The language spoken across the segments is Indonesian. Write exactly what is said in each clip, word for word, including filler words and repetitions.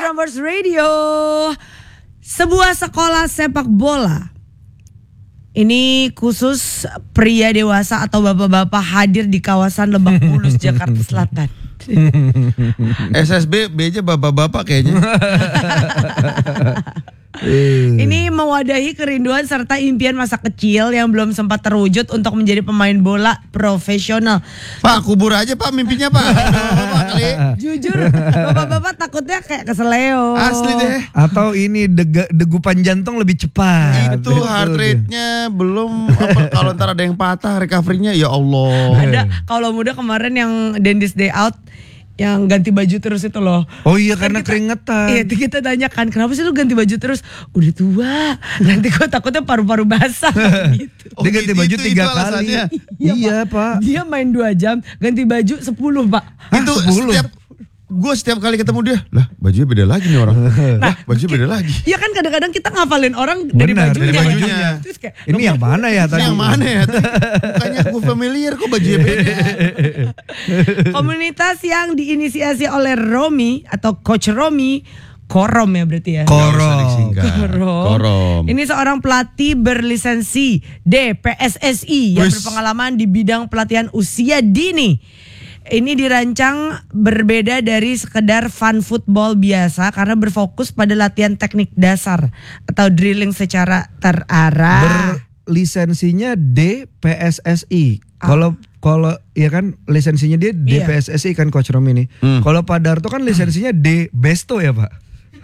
Prambors Radio. Sebuah sekolah sepak bola. Ini khusus pria dewasa atau bapak-bapak hadir di kawasan Lebak Bulus, Jakarta Selatan. S S B B aja bapak-bapak kayaknya. Ini mewadahi kerinduan serta impian masa kecil yang belum sempat terwujud untuk menjadi pemain bola profesional. Pak, kubur aja Pak mimpinya Pak. Bapak kali. Jujur, bapak-bapak takutnya kayak keseleo. Asli deh. Atau ini dega, degupan jantung lebih cepat. Itu heart rate-nya belum apa, kalau ntar ada yang patah recovery-nya ya Allah. Ada kalau muda kemarin yang Dendis Day Out yang ganti baju terus itu loh. Oh iya karena kita, keringetan. Iya kita tanya kan kenapa sih lu ganti baju terus? Udah tua. Nanti gue takutnya paru-paru basah gitu. Dia ganti itu, baju itu, tiga itu kali. alasannya. Iya, Iya pak. Dia main dua jam ganti baju sepuluh pak. Hah, Itu sepuluh? setiap gue setiap kali ketemu dia, lah bajunya beda lagi nih orang. Lah bajunya beda lagi. Iya kan kadang-kadang kita ngafalin orang dari Benar, bajunya. dari bajunya. Terus kayak, Ini yang mana ya tadi? Yang mana ya? Bukannya gue familiar kok bajunya beda. komunitas yang diinisiasi oleh Romi atau Coach Romi, Korom ya berarti ya. Korom. Nggak usah disingkat. Korom. Korom. Ini seorang pelatih berlisensi D P S S I yang Wiss. berpengalaman di bidang pelatihan usia dini. Ini dirancang berbeda dari sekedar fun football biasa karena berfokus pada latihan teknik dasar atau drilling secara terarah. Berlisensinya D P S S I. Kalau kalau ya kan lisensinya dia D P S S I kan Coach Romi ini. Hmm. Kalau Pak Darto kan lisensinya D Besto ya Pak.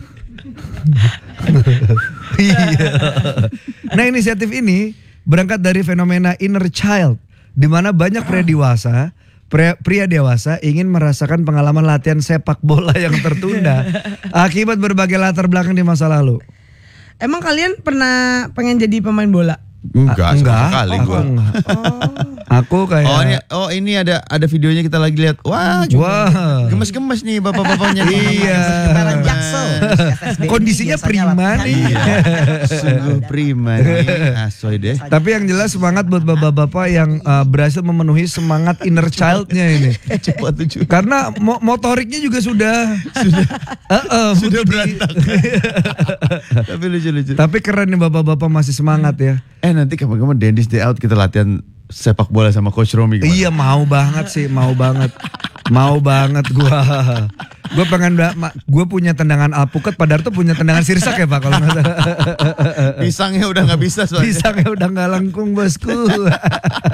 Iya. Nah inisiatif ini berangkat dari fenomena inner child, di mana banyak pria dewasa, pria, pria dewasa ingin merasakan pengalaman latihan sepak bola yang tertunda akibat berbagai latar belakang di masa lalu. Emang kalian pernah pengen jadi pemain bola? Enggak, enggak, sama sekali aku gue. enggak. Aku kayak Oh ini, oh ini ada ada videonya kita lagi lihat. Wah, Wah. gemes-gemes nih bapak-bapaknya. Iya. Sekitaran Jaksel. Kondisinya prima nih. Iya. Sungguh prima nih. Asoy deh. Tapi yang jelas semangat buat bapak-bapak yang uh, berhasil memenuhi semangat inner child-nya ini. Cepat tujuh. Karena mo motoriknya juga sudah sudah uh, uh, Sudah Budi. berantakan. Tapi lucu-lucu. Tapi keren nih bapak-bapak masih semangat ya. Eh nanti kapan-kapan Dendis Day Out kita latihan sepak bola sama Coach Romi. Gimana? Iya mau banget sih, mau banget. Mau banget gua. Gua pengen gua punya tendangan alpukat, Pak Darto punya tendangan sirsak ya Pak kalau nggak salah. Pisangnya udah nggak bisa soalnya. Pisangnya udah nggak lengkung bosku.